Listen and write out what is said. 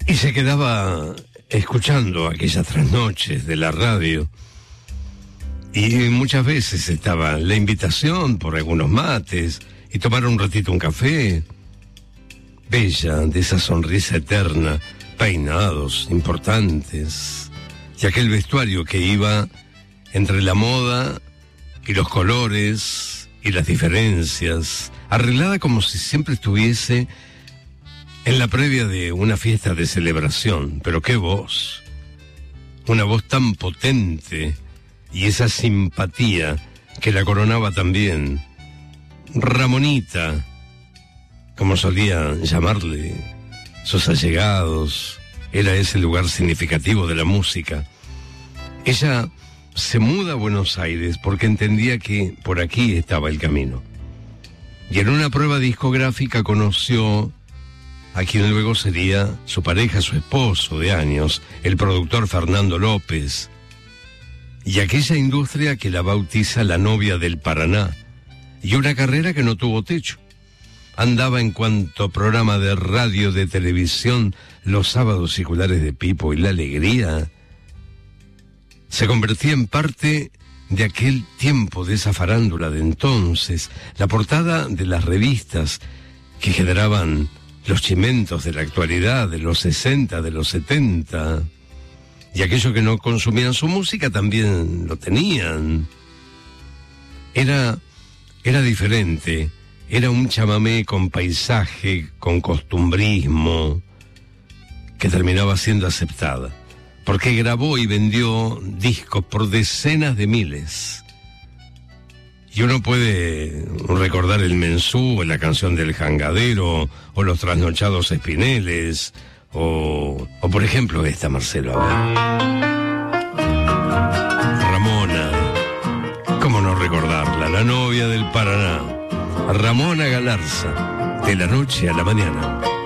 Y se quedaba escuchando aquellas trasnoches de la radio. Y muchas veces estaba la invitación por algunos mates y tomar un ratito un café. Bella, de esa sonrisa eterna, peinados importantes y aquel vestuario que iba entre la moda y los colores y las diferencias, arreglada como si siempre estuviese en la previa de una fiesta de celebración. Pero qué voz, una voz tan potente y esa simpatía que la coronaba también. Ramonita, como solían llamarle sus allegados, era ese lugar significativo de la música. Ella se muda a Buenos Aires porque entendía que por aquí estaba el camino. Y en una prueba discográfica conoció a quien luego sería su pareja, su esposo de años, el productor Fernando López, y aquella industria que la bautiza la novia del Paraná, y una carrera que no tuvo techo. Andaba en cuanto programa de radio, de televisión, los sábados circulares de Pipo y La Alegría. Se convertía en parte de aquel tiempo, de esa farándula de entonces, la portada de las revistas que generaban los chimentos de la actualidad, de los 60, de los 70, y aquellos que no consumían su música también lo tenían. Era diferente, era un chamamé con paisaje, con costumbrismo, que terminaba siendo aceptada, porque grabó y vendió discos por decenas de miles. Y uno puede recordar el Mensú, la canción del Jangadero, o los trasnochados Espineles, o por ejemplo esta, Marcelo, a ver. Ramona, ¿cómo no recordarla? La novia del Paraná, Ramona Galarza, de la noche a la mañana.